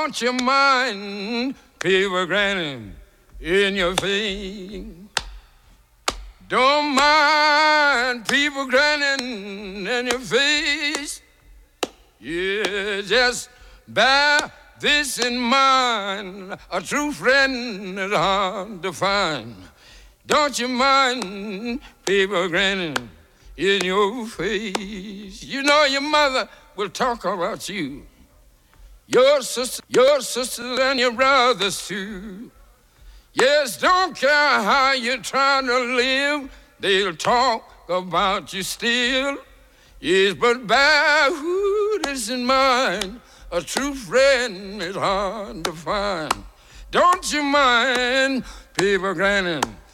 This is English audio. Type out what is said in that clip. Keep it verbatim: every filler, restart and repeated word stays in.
Don't you mind people grinning in your face? Don't mind people grinning in your face. Yeah, just bear this in mind. A true friend is hard to find. Don't you mind people grinning in your face? You know your mother will talk about you. Your sister, your sisters and your brothers too. Yes, don't care how you're trying to live, they'll talk about you still. Yes, but bear this in mind, a true friend is hard to find. Don't you mind people grinning